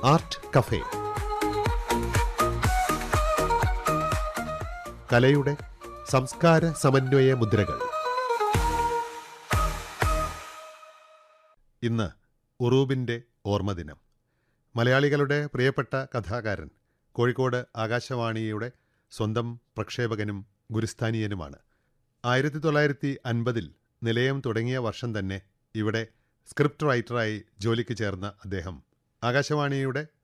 Art cafe. കലയുടെ സംസ്കാര സമന്വയ മുദ്രകൾ. ഇന്ന് ഉറൂബിൻ്റെ ഓർമ്മദിനം. മലയാളികളുടെ പ്രിയപ്പെട്ട കഥാകാരൻ, കോഴിക്കോട് ആകാശവാണിയുടെ സ്വന്തം പ്രക്ഷേപകനും ഗുരുസ്ഥാനീയനുമാണ്. 1950 നിലയം തുടങ്ങിയ വർഷം തന്നെ ഇവിടെ സ്ക്രിപ്റ്റ് റൈറ്ററായി ജോലിക്ക് ചേർന്ന അദ്ദേഹം ആകാശവാണിയുടെ